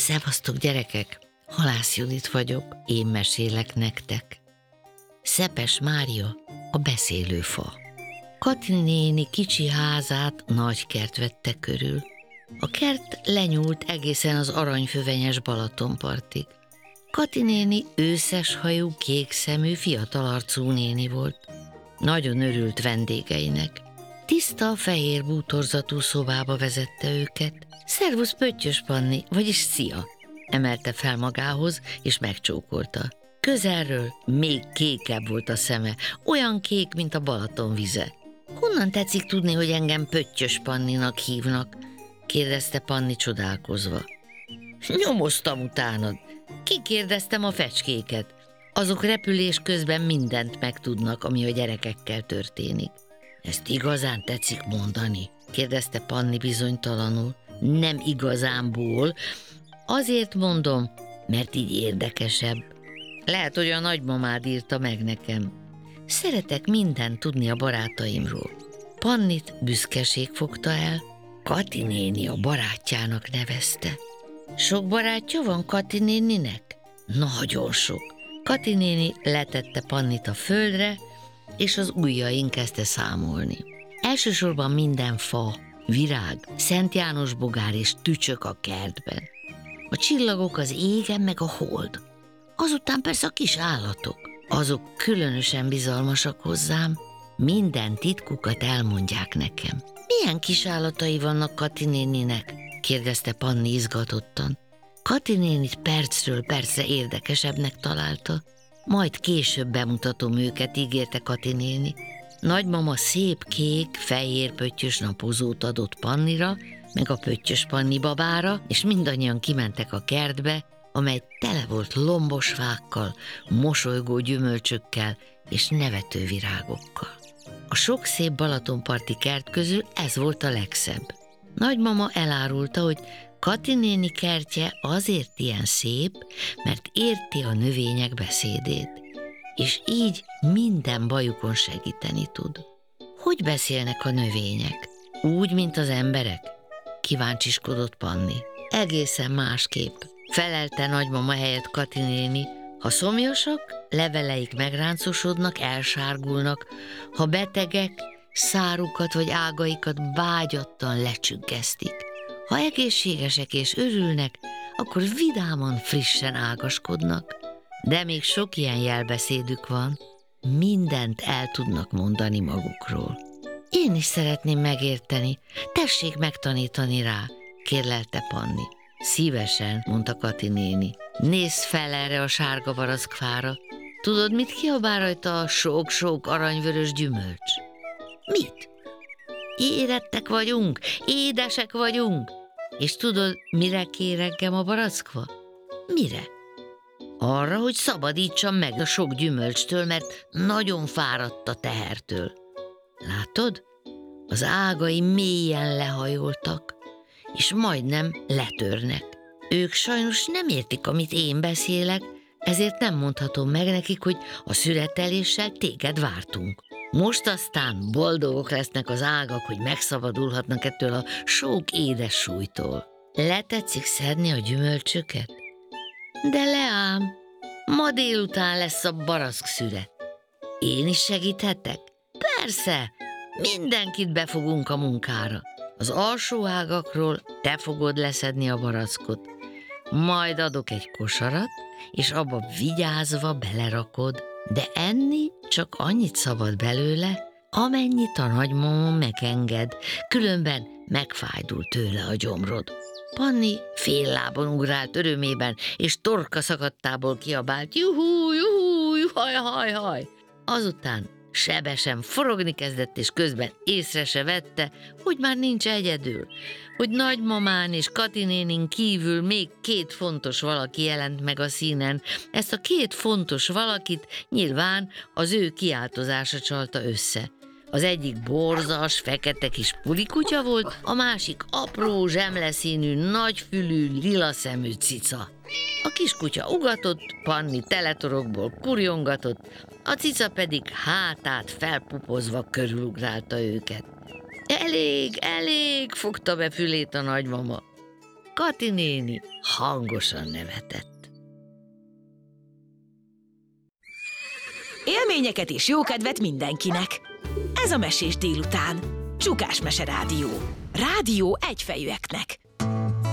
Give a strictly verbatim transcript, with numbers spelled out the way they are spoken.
Szevasztok, gyerekek! Halász Judit vagyok, én mesélek nektek. Szepes Mária, a beszélő fa. Kati néni kicsi házát nagy kert vette körül. A kert lenyúlt egészen az aranyfüvenyes Balatonpartig. Kati néni őszes hajú, kék szemű, fiatal arcú néni volt. Nagyon örült vendégeinek. Tiszta, fehér bútorzatú szobába vezette őket. Szervusz, Pöttyös Panni, vagyis szia! Emelte fel magához, és megcsókolta. Közelről még kékebb volt a szeme, olyan kék, mint a Balaton vize. Honnan tetszik tudni, hogy engem Pöttyös Panninak hívnak? Kérdezte Panni csodálkozva. Nyomoztam utánad. Kikérdeztem a fecskéket. Azok repülés közben mindent megtudnak, ami a gyerekekkel történik. Ezt igazán tetszik mondani? Kérdezte Panni bizonytalanul. Nem igazánból. Azért mondom, mert így érdekesebb. Lehet, hogy a nagymamád írta meg nekem. Szeretek mindent tudni a barátaimról. Pannit büszkeség fogta el. Kati néni a barátjának nevezte. Sok barátja van Kati néninek? Nagyon sok. Kati néni letette Pannit a földre, és az ujjain kezdte számolni. Elsősorban minden fa, virág, Szent János bogár és tücsök a kertben. A csillagok az égen, meg a hold. Azután persze a kis állatok. Azok különösen bizalmasak hozzám, minden titkukat elmondják nekem. Milyen kis állatai vannak Kati néninek? Kérdezte Panni izgatottan. Kati nénit percről percre érdekesebbnek találta, majd később bemutatom őket, ígérte Kati néni. Nagymama szép kék, fehér pöttyös napozót adott Pannira, meg a Pöttyös Panni babára, és mindannyian kimentek a kertbe, amely tele volt lombos fákkal, mosolygó gyümölcsökkel és nevető virágokkal. A sok szép balatonparti kert közül ez volt a legszebb. Nagymama elárulta, hogy Kati néni kertje azért ilyen szép, mert érti a növények beszédét, és így minden bajukon segíteni tud. Hogy beszélnek a növények? Úgy, mint az emberek? Kíváncsiskodott Panni. Egészen másképp, felelte nagymama helyett Kati néni. Ha szomjasak, leveleik megráncosodnak, elsárgulnak, ha betegek, szárukat vagy ágaikat vágyattan lecsüggesztik. Ha egészségesek és örülnek, akkor vidáman, frissen ágaskodnak. De még sok ilyen jelbeszédük van, mindent el tudnak mondani magukról. Én is szeretném megérteni, tessék megtanítani rá, kérlelte Panni. Szívesen, mondta Kati néni. Nézz fel erre a sárga barackfára. Tudod, mit kiabál rajta a sok-sok aranyvörös gyümölcs? Mit? Érettek vagyunk, édesek vagyunk. És tudod, mire kér engem a barackfa? Mire? Arra, hogy szabadítsam meg a sok gyümölcstől, mert nagyon fáradt a tehertől. Látod? Az ágai mélyen lehajoltak, és majdnem letörnek. Ők sajnos nem értik, amit én beszélek, ezért nem mondhatom meg nekik, hogy a szüreteléssel téged vártunk. Most aztán boldogok lesznek az ágak, hogy megszabadulhatnak ettől a sok édes súlytól. Letetszik szedni a gyümölcsöket? De leám, ma délután lesz a barack szüret. Én is segíthetek? Persze, mindenkit befogunk a munkára. Az alsó ágakról te fogod leszedni a barackot. Majd adok egy kosarat, és abba vigyázva belerakod, de enni csak annyit szabad belőle, amennyit a nagymama megenged, különben megfájdul tőle a gyomrod. Panni fél lábon ugrált örömében, és torka szakadtából kiabált, juhú, juhú, juhaj, haj, haj. Azután sebesen forogni kezdett, és közben észre se vette, hogy már nincs egyedül, hogy nagymamán és Kati nénin kívül még két fontos valaki jelent meg a színen. Ezt a két fontos valakit nyilván az ő kiáltozása csalta össze. Az egyik borzas, fekete kis pulikutya volt, a másik apró, zsemleszínű, nagyfülű, lilaszemű cica. A kiskutya ugatott, Panni teletorokból kurjongatott, a cica pedig hátát felpupozva körülugrálta őket. Elég, elég, fogta be fülét a nagymama. Kati néni hangosan nevetett. Élményeket és jókedvet mindenkinek! Ez a Mesés délután. Csukás Mese Rádió. Rádió egyfejűeknek.